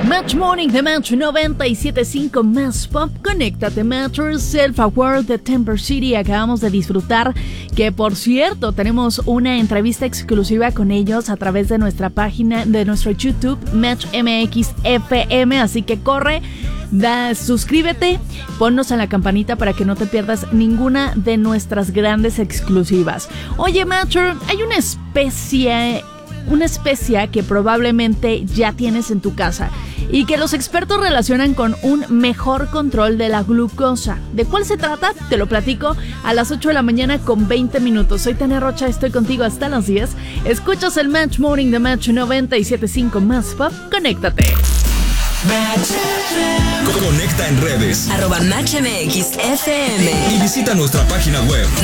Match Morning de Match 97.5 Más Pop. Conéctate, Matchers. Self-Aware de Temper City. Acabamos de disfrutar. Que por cierto, tenemos una entrevista exclusiva con ellos a través de nuestra página, de nuestro YouTube, Match MX FM. Así que corre, suscríbete, ponnos a la campanita para que no te pierdas ninguna de nuestras grandes exclusivas. Oye, Matcher, hay una especia que probablemente ya tienes en tu casa y que los expertos relacionan con un mejor control de la glucosa. ¿De cuál se trata? Te lo platico a las 8 de la mañana con 20 minutos. Soy Tania Rocha, estoy contigo hasta las 10. Escuchas el Match Morning de Match 97.5 Más Pop. Conéctate. Conecta en redes @MatchMXFM y visita nuestra página web